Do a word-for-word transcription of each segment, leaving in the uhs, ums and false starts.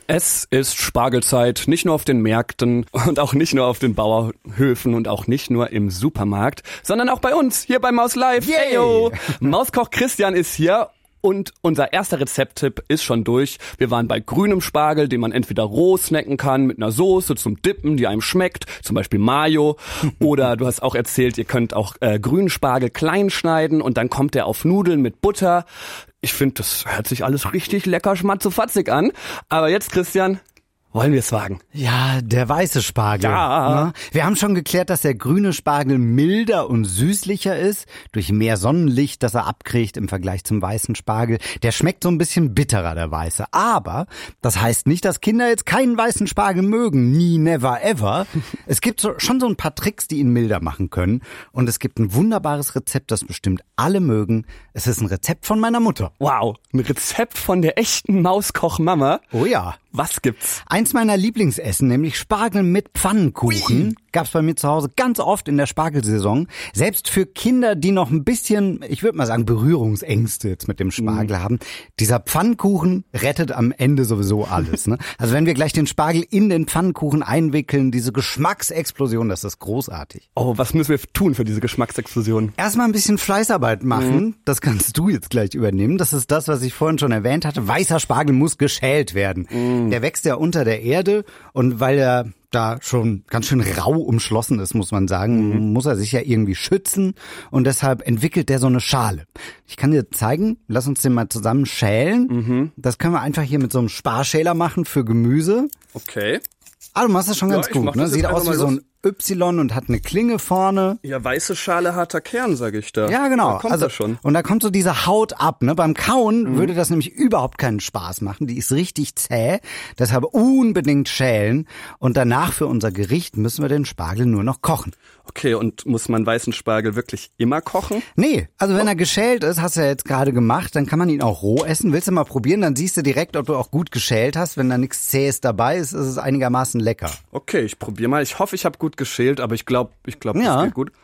Es ist Spargelzeit, nicht nur auf den Märkten und auch nicht nur auf den Bauernhöfen und auch nicht nur im Supermarkt, sondern auch bei uns, hier bei Maus Live. Yay. Eyo! Mauskoch Christian ist hier. Und unser erster Rezepttipp ist schon durch. Wir waren bei grünem Spargel, den man entweder roh snacken kann mit einer Soße zum Dippen, die einem schmeckt, zum Beispiel Mayo. Oder du hast auch erzählt, ihr könnt auch äh, grünen Spargel klein schneiden und dann kommt der auf Nudeln mit Butter. Ich finde, das hört sich alles richtig lecker schmatzefatzig an. Aber jetzt, Christian, wollen wir es wagen? Ja, der weiße Spargel. Ja. Ne? Wir haben schon geklärt, dass der grüne Spargel milder und süßlicher ist, durch mehr Sonnenlicht, das er abkriegt im Vergleich zum weißen Spargel. Der schmeckt so ein bisschen bitterer, der weiße. Aber das heißt nicht, dass Kinder jetzt keinen weißen Spargel mögen. Nie, never, ever. Es gibt so, schon so ein paar Tricks, die ihn milder machen können. Und es gibt ein wunderbares Rezept, das bestimmt alle mögen. Es ist ein Rezept von meiner Mutter. Wow, ein Rezept von der echten Mauskoch-Mama. Oh ja. Was gibt's? Eins meiner Lieblingsessen, nämlich Spargel mit Pfannkuchen, Ui. gab's bei mir zu Hause ganz oft in der Spargelsaison. Selbst für Kinder, die noch ein bisschen, ich würde mal sagen, Berührungsängste jetzt mit dem Spargel mm. haben. Dieser Pfannkuchen rettet am Ende sowieso alles. Ne? Also wenn wir gleich den Spargel in den Pfannkuchen einwickeln, diese Geschmacksexplosion, das ist großartig. Oh, was müssen wir tun für diese Geschmacksexplosion? Erstmal ein bisschen Fleißarbeit machen. Mm. Das kannst du jetzt gleich übernehmen. Das ist das, was ich vorhin schon erwähnt hatte. Weißer Spargel muss geschält werden. Mm. Der wächst ja unter der Erde und weil er da schon ganz schön rau umschlossen ist, muss man sagen, mhm. muss er sich ja irgendwie schützen und deshalb entwickelt der so eine Schale. Ich kann dir zeigen, lass uns den mal zusammen schälen. Mhm. Das können wir einfach hier mit so einem Sparschäler machen für Gemüse. Okay. Ah, du machst das schon ganz ja, gut, ne? Sieht aus wie so ein Y und hat eine Klinge vorne. Ja, weiße Schale, harter Kern, sag ich da. Ja, genau. Da kommt also, das schon. Und da kommt so diese Haut ab, ne? Beim Kauen mhm. würde das nämlich überhaupt keinen Spaß machen. Die ist richtig zäh. Deshalb unbedingt schälen. Und danach für unser Gericht müssen wir den Spargel nur noch kochen. Okay, und muss man weißen Spargel wirklich immer kochen? Nee, also wenn er geschält ist, hast du ja jetzt gerade gemacht, dann kann man ihn auch roh essen. Willst du mal probieren, dann siehst du direkt, ob du auch gut geschält hast. Wenn da nichts Zähes dabei ist, ist es einigermaßen lecker. Okay, ich probiere mal. Ich hoffe, ich habe gut geschält, aber ich glaube, ich glaube, ja. das geht gut.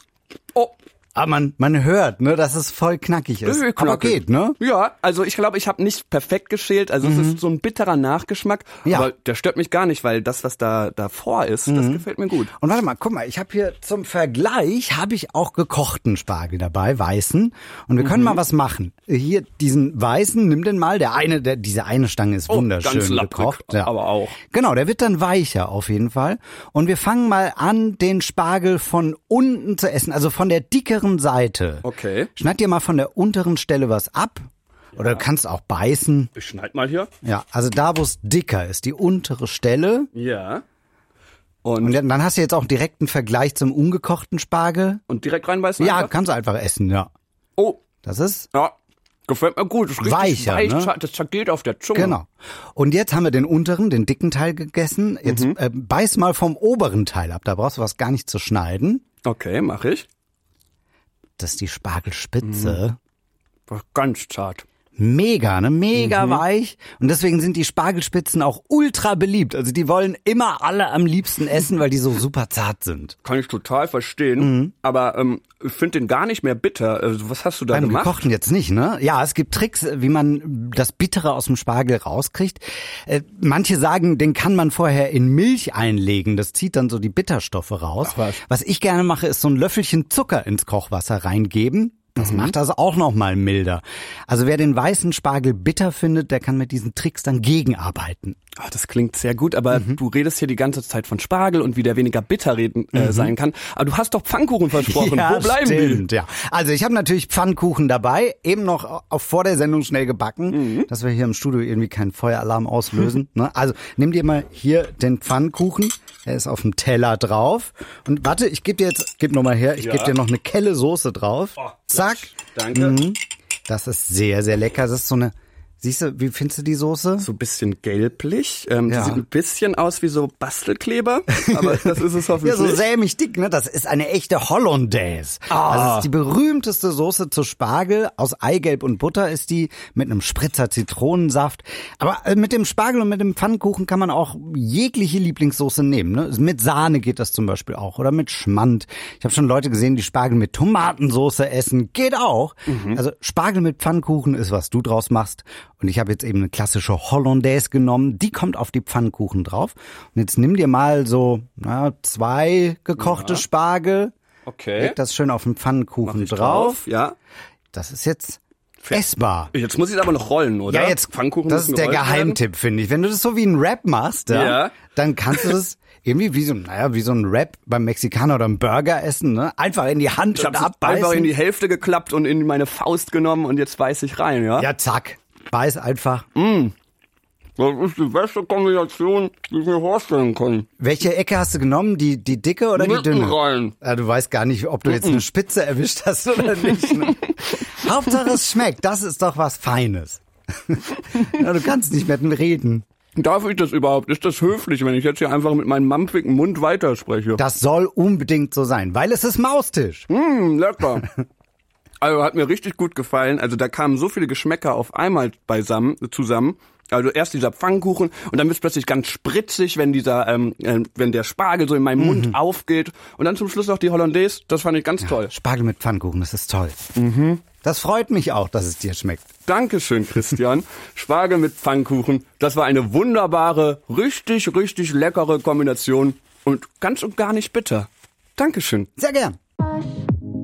Oh. Aber man, man hört, ne, dass es voll knackig ist. Knackig. Aber geht, ne? Ja, also ich glaube, ich habe nicht perfekt geschält. Also mhm. es ist so ein bitterer Nachgeschmack. Ja. Aber der stört mich gar nicht, weil das, was da davor ist, mhm. das gefällt mir gut. Und warte mal, guck mal, ich habe hier zum Vergleich, habe ich auch gekochten Spargel dabei, weißen. Und wir können mhm. mal was machen. Hier, diesen weißen, nimm den mal. Der eine, der, diese eine Stange ist oh, wunderschön ganz lapprig, gekocht. Ja. Aber auch. Genau, der wird dann weicher auf jeden Fall. Und wir fangen mal an, den Spargel von unten zu essen, also von der dickeren Seite. Okay. Schneid dir mal von der unteren Stelle was ab. Ja. Oder du kannst auch beißen. Ich schneid mal hier. Ja, also da, wo es dicker ist, die untere Stelle. Ja. Und, und dann hast du jetzt auch direkt einen Vergleich zum ungekochten Spargel. Und direkt reinbeißen? Ja, einfach? kannst du einfach essen, ja. Oh. Das ist? Ja. Gefällt mir gut. Das ist weicher, weich, ne? Das zergeht auf der Zunge. Genau. Und jetzt haben wir den unteren, den dicken Teil gegessen. Jetzt mhm. äh, beiß mal vom oberen Teil ab. Da brauchst du was gar nicht zu schneiden. Okay, mach ich. Das ist die Spargelspitze. Mhm. Ganz zart. Mega, ne? Mega mhm. weich. Und deswegen sind die Spargelspitzen auch ultra beliebt. Also die wollen immer alle am liebsten essen, weil die so super zart sind. Kann ich total verstehen. Mhm. Aber ähm, ich finde den gar nicht mehr bitter. Also, was hast du da Beim gemacht? Gekochten jetzt nicht, ne? Ja, es gibt Tricks, wie man das Bittere aus dem Spargel rauskriegt. Äh, manche sagen, den kann man vorher in Milch einlegen. Das zieht dann so die Bitterstoffe raus. Ach, was? Was ich gerne mache, ist so ein Löffelchen Zucker ins Kochwasser reingeben. Das mhm. macht das auch noch mal milder. Also wer den weißen Spargel bitter findet, der kann mit diesen Tricks dann gegenarbeiten. Ach, das klingt sehr gut, aber mhm. du redest hier die ganze Zeit von Spargel und wie der weniger bitter reden äh, mhm. sein kann. Aber du hast doch Pfannkuchen versprochen. Ja, Wo bleiben stimmt, die? Ja. Also ich habe natürlich Pfannkuchen dabei, eben noch auf vor der Sendung schnell gebacken, mhm. dass wir hier im Studio irgendwie keinen Feueralarm auslösen. Mhm. Ne? Also nimm dir mal hier den Pfannkuchen, er ist auf dem Teller drauf. Und warte, ich gebe dir jetzt, gib noch mal her, ich ja. gebe dir noch eine Kelle Soße drauf. Oh, Zack. Danke. Mhm. Das ist sehr, sehr lecker. Das ist so eine, siehst du, wie findest du die Soße? So ein bisschen gelblich. Ähm, ja. Die sieht ein bisschen aus wie so Bastelkleber, aber das ist es hoffentlich Ja, so nicht. sämig dick, ne? Das ist eine echte Hollandaise. Ah. Das ist die berühmteste Soße zu Spargel. Aus Eigelb und Butter ist die, mit einem Spritzer Zitronensaft. Aber mit dem Spargel und mit dem Pfannkuchen kann man auch jegliche Lieblingssoße nehmen, ne? Mit Sahne geht das zum Beispiel auch oder mit Schmand. Ich habe schon Leute gesehen, die Spargel mit Tomatensoße essen. Geht auch. Mhm. Also Spargel mit Pfannkuchen ist, was du draus machst. Und ich habe jetzt eben eine klassische Hollandaise genommen. Die kommt auf die Pfannkuchen drauf. Und jetzt nimm dir mal so na, zwei gekochte ja. Spargel. Okay. Leg das schön auf den Pfannkuchen drauf. drauf. Ja. Das ist jetzt essbar. Jetzt muss ich es aber noch rollen, oder? Ja, jetzt, Pfannkuchen das ist der Geheimtipp, finde ich. Wenn du das so wie ein Wrap machst, ja, ja. dann kannst du das irgendwie wie so, naja, wie so ein Wrap beim Mexikaner oder einem Burger essen, ne? Einfach in die Hand ich und abbeißen. Einfach in die Hälfte geklappt und in meine Faust genommen und jetzt beiß ich rein, ja? Ja, zack. Beiß einfach. Mm. Das ist die beste Kombination, die ich mir vorstellen kann. Welche Ecke hast du genommen? Die, die dicke oder die dünne? Rein. Ja, du weißt gar nicht, ob du jetzt eine Spitze erwischt hast oder nicht. Ne? Hauptsache es schmeckt. Das ist doch was Feines. Ja, du kannst nicht mit mir reden. Darf ich das überhaupt? Ist das höflich, wenn ich jetzt hier einfach mit meinem mampfigen Mund weiterspreche? Das soll unbedingt so sein, weil es ist Maustisch. Mm, lecker. Also hat mir richtig gut gefallen. Also da kamen so viele Geschmäcker auf einmal beisammen, zusammen. Also erst dieser Pfannkuchen und dann wird es plötzlich ganz spritzig, wenn dieser, ähm, äh, wenn der Spargel so in meinem Mund mhm. aufgeht. Und dann zum Schluss noch die Hollandaise. Das fand ich ganz ja, toll. Spargel mit Pfannkuchen, das ist toll. Mhm. Das freut mich auch, dass es dir schmeckt. Dankeschön, Christian. Spargel mit Pfannkuchen. Das war eine wunderbare, richtig, richtig leckere Kombination und ganz und gar nicht bitter. Dankeschön. Sehr gern.